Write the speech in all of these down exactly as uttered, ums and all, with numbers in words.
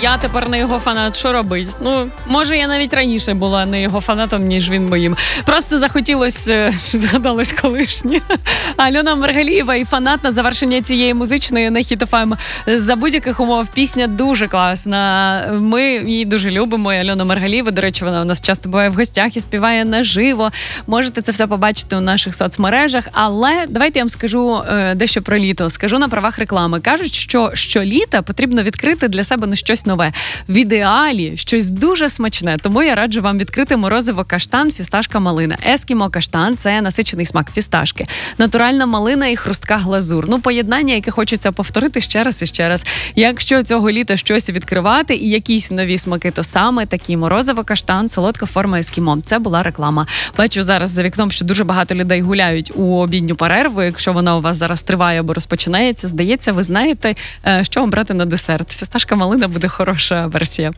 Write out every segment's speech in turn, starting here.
я тепер не його фанат, що робить? Ну, може, я навіть раніше була не його фанатом, ніж він моїм. Просто захотілося, що згадалось колишнє. Альона Маргалієва і фанат на завершення цієї музичної на Хіт еф ем. За будь-яких умов пісня дуже класна. Ми її дуже любимо. І Альона Маргалієва, до речі, вона у нас часто буває в гостях і співає наживо. Можете це все побачити у наших соцмережах. Але давайте я вам скажу е, дещо про літо. Скажу на правах реклами. Кажуть, що щоліта потрібно відкрити для себе ну, щось нове. В ідеалі щось дуже смачне. Тому я раджу вам відкрити морозиво каштан, фісташка, малина. Ескімо каштан – це насичений смак фісташки. Натуральна малина і хрустка глазур. Ну, поєднання, яке хочеться повторити ще раз і ще раз. Якщо цього літа щось відкривати і якісь нові смаки, то саме такі морозиво каштан, солодка форма ескімо. Це була реклама. Бачу зараз за вікном, що дуже багато людей гуляють у обідню перерву. Якщо вона у вас зараз триває або розпочинається, здається, ви знаєте, що вам брати на десерт. Фісташка малина буде хороша версія.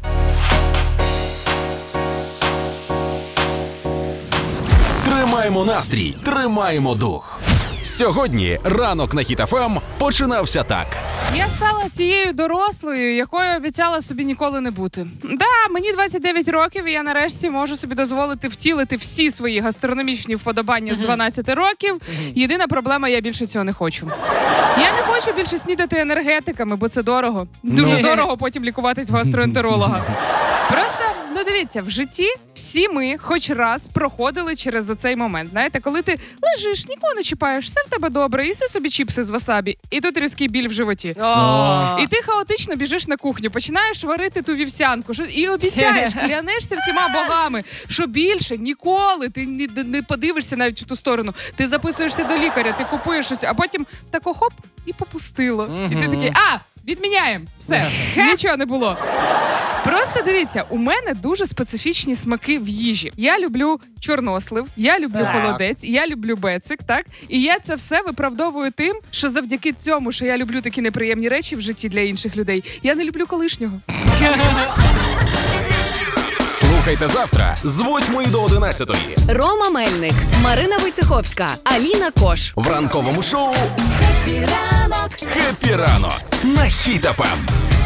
Тримаємо настрій, тримаємо дух. Сьогодні ранок на Хіт еф ем починався так. Я стала цією дорослою, якою обіцяла собі ніколи не бути. Да, мені двадцять дев'ять років, і я нарешті можу собі дозволити втілити всі свої гастрономічні вподобання з дванадцяти років. Єдина проблема, я більше цього не хочу. Я не хочу більше снідати енергетиками, бо це дорого. Дуже Ну. дорого потім лікуватись в гастроентеролога. Просто, ну дивіться, в житті всі ми хоч раз проходили через оцей момент. Знаєте, коли ти лежиш, нікого не чіпаєш, все в тебе добре, їси собі чіпси з васабі, і тут різкий біль в животі. І ти хаотично біжиш на кухню, починаєш варити ту вівсянку що, і обіцяєш, клянешся всіма богами, що більше ніколи ти не, не подивишся навіть в ту сторону. Ти записуєшся до лікаря, ти купуєш щось, а потім тако хоп, і попустило. І ти такий, а, відміняємо, все, нічого не було. Просто дивіться, у мене дуже специфічні смаки в їжі. Я люблю чорнослив, я люблю Так. холодець, я люблю бецик, так? І я це все виправдовую тим, що завдяки цьому, що я люблю такі неприємні речі в житті для інших людей, я не люблю колишнього. Слухайте завтра з восьмої до одинадцятої. Рома Мельник, Марина Войцеховська, Аліна Кош. В ранковому шоу Хеппі ранок. «Хеппі ранок» на Хіт еф ем.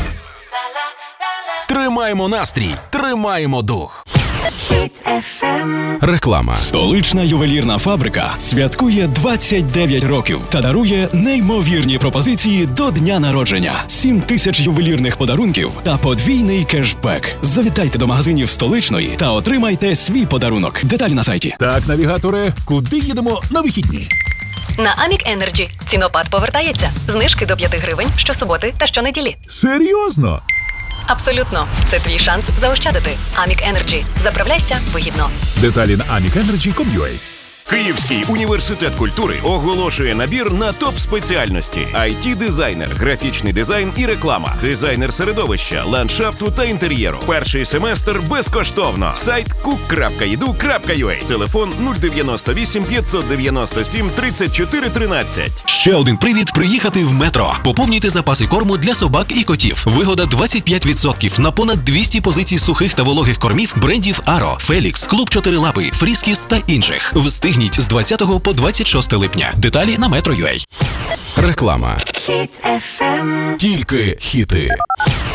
Тримаємо настрій, тримаємо дух. Хіт еф ем. Реклама. Столична ювелірна фабрика святкує двадцять дев'ять років та дарує неймовірні пропозиції до дня народження. сім тисяч ювелірних подарунків та подвійний кешбек. Завітайте до магазинів Столичної та отримайте свій подарунок. Деталі на сайті. Так, навігаторе, куди їдемо на вихідні? На Амік Енерджі. Цінопад повертається. Знижки до п'ять гривень щосуботи та щонеділі. Серйозно? Абсолютно. Це твій шанс заощадити. Амік Енерджі. Заправляйся вигідно. Деталі на амік енерджі крапка ком крапка ю а. Київський університет культури оголошує набір на топ-спеціальності: ай ті-дизайнер, графічний дизайн і реклама, дизайнер середовища, ландшафту та інтер'єру. Перший семестр безкоштовно. Сайт кук крапка і ді ю крапка ю а. Телефон нуль дев'яносто вісім п'ятсот дев'яносто сім тридцять чотири тринадцять. Ще один привід приїхати в Метро. Поповнюйте запаси корму для собак і котів. Вигода двадцять п'ять відсотків на понад двісті позицій сухих та вологих кормів брендів Аро, Фелікс, Клуб Чотирилапий, Фріскіс та інших. Встигніть з двадцятого по двадцять шосте липня. Деталі на метро крапка ю а. Реклама. Хіт еф ем. Тільки хіти.